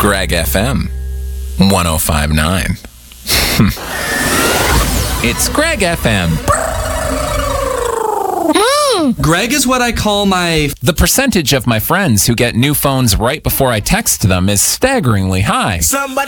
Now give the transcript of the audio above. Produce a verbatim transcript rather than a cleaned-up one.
Greg F M one oh five point nine. It's Greg F M. Greg is what I call my... The percentage of my friends who get new phones right before I text them is staggeringly high. Somebody